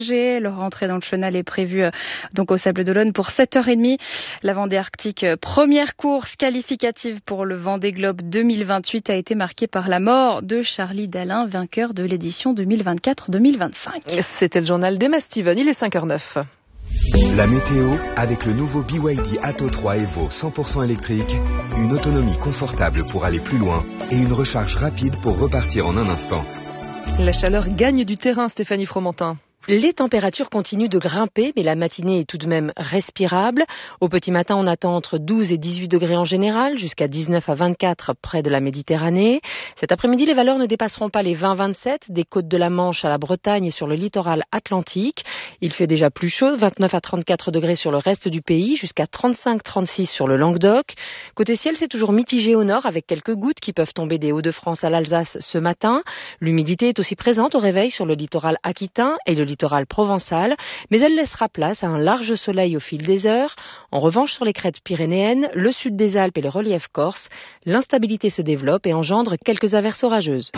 Leur rentrée dans le chenal est prévue donc au Sables d'Olonne pour 7h30. La Vendée Arctique, première course qualificative pour le Vendée Globe 2028, a été marquée par la mort de Charlie Dalin, vainqueur de l'édition 2024-2025. C'était le journal d'Emma Steven, il est 5h09. La météo avec le nouveau BYD Atto 3 Evo 100% électrique, une autonomie confortable pour aller plus loin et une recharge rapide pour repartir en un instant. La chaleur gagne du terrain, Stéphanie Fromentin. Les températures continuent de grimper, mais la matinée est tout de même respirable. Au petit matin, on attend entre 12 et 18 degrés en général, jusqu'à 19 à 24 près de la Méditerranée. Cet après-midi, les valeurs ne dépasseront pas les 20-27, des côtes de la Manche à la Bretagne et sur le littoral atlantique. Il fait déjà plus chaud, 29 à 34 degrés sur le reste du pays, jusqu'à 35-36 sur le Languedoc. Côté ciel, c'est toujours mitigé au nord, avec quelques gouttes qui peuvent tomber des Hauts-de-France à l'Alsace ce matin. L'humidité est aussi présente au réveil sur le littoral aquitain et le littoral provençal, mais elle laissera place à un large soleil au fil des heures. En revanche, sur les crêtes pyrénéennes, le sud des Alpes et le relief corse, l'instabilité se développe et engendre quelques averses orageuses.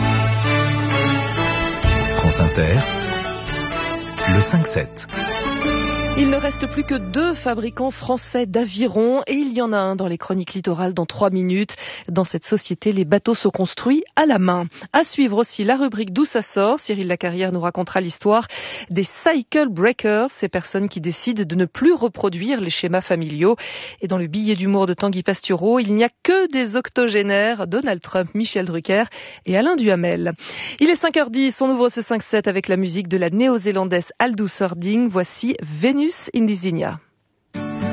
France Inter, le 5-7. Il ne reste plus que 2 fabricants français d'avirons et il y en a un dans les chroniques littorales dans 3 minutes. Dans cette société, les bateaux sont construits à la main. À suivre aussi la rubrique D'où ça sort. Cyril Lacarrière nous racontera l'histoire des cycle breakers, ces personnes qui décident de ne plus reproduire les schémas familiaux. Et dans le billet d'humour de Tanguy Pastureau, il n'y a que des octogénaires, Donald Trump, Michel Drucker et Alain Duhamel. Il est 5h10, on ouvre ce 5-7 avec la musique de la néo-zélandaise Aldous Harding. Voici Venus in Desinia.